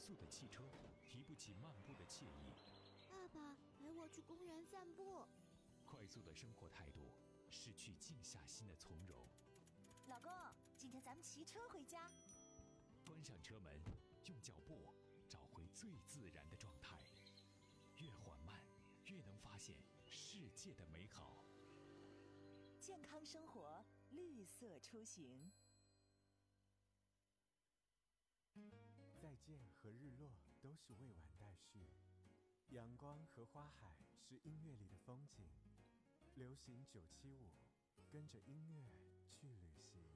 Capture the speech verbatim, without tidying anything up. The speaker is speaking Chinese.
速的汽车提不起漫步的惬意。 爸爸，陪我去公园散步。 快速的生活态度，失去静下心的从容。 老公，今天咱们骑车回家。 关上车门，用脚步找回最自然的状态。越缓慢，越能发现世界的美好。 健康生活，绿色出行。 再见和日落都是未完待续，阳光和花海是音乐里的风景。流行九七五，跟着音乐去旅行。